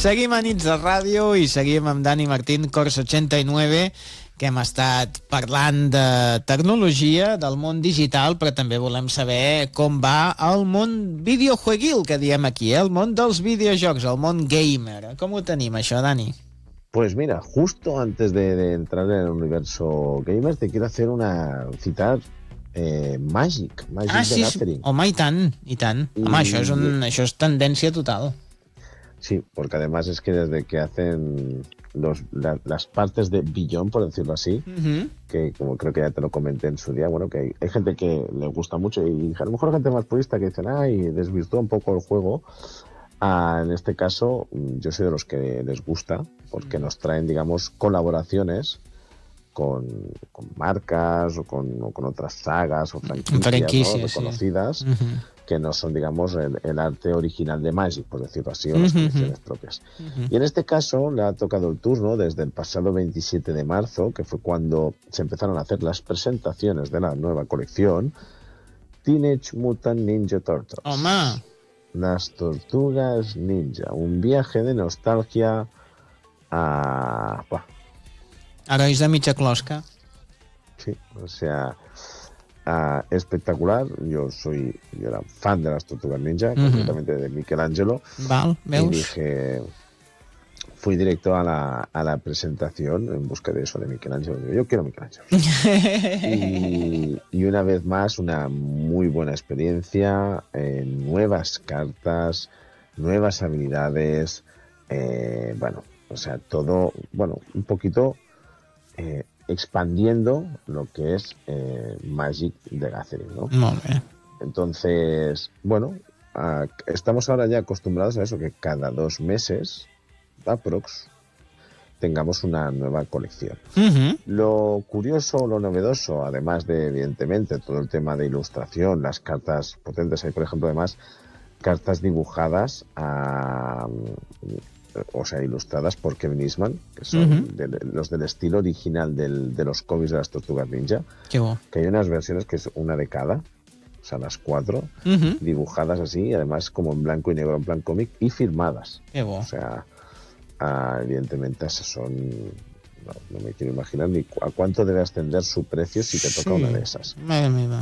Seguim a Nits de Ràdio i seguim amb Dani Martín, Cors 89, que hem estat parlant de tecnologia, del món digital, però també volem saber com va el món videojueguil, que diem aquí, el món dels videojocs, el món gamer. Com ho tenim, això, Dani? Pues mira, justo antes de entrar en el universo gamer, te quiero hacer citar Magic sí, the Gathering. Home, i tant. Home, això és tendència total. Sí, porque además es que desde que hacen las partes de Beyond, por decirlo así, que como creo que ya te lo comenté en su día, bueno, que hay gente que le gusta mucho y a lo mejor gente más purista que dicen, y desvirtúa un poco el juego. En este caso, yo soy de los que les gusta, porque nos traen, digamos, colaboraciones con marcas o con otras sagas o franquicias, ¿no? Reconocidas, que no son, digamos, el arte original de Magic, por decirlo así, o las colecciones propias. Y en este caso le ha tocado el turno desde el pasado 27 de marzo, que fue cuando se empezaron a hacer las presentaciones de la nueva colección, Teenage Mutant Ninja Turtles. ¡Home! Las Tortugas Ninja, un viaje de nostalgia a... Herois de mitja closca. Sí, o sea, espectacular. Yo era fan de las Tortugas Ninja, concretamente de Michelangelo. Val, veus? Y dije... Fui directo a la presentación en busca de eso, de Michelangelo. Yo quiero Michelangelo. y una vez más, una muy buena experiencia, nuevas cartas, nuevas habilidades, todo, un poquito expandiendo lo que es Magic the Gathering, ¿no? Molt bé. Entonces, estamos ahora ya acostumbrados a eso, que cada 2 meses... aprox tengamos una nueva colección. Lo curioso, lo novedoso, además de, evidentemente, todo el tema de ilustración, las cartas potentes, hay, por ejemplo, además, cartas dibujadas, ilustradas por Kevin Eastman, que son los del estilo original de los cómics de las Tortugas Ninja. Qué bo. Que hay unas versiones que es una de cada, o sea, las 4, dibujadas así, y además como en blanco y negro, en plan cómic, y firmadas. Qué bo. O sea... evidentemente esas son, no me quiero imaginar ni a cuánto debe ascender su precio si te toca una de esas. Madre meva.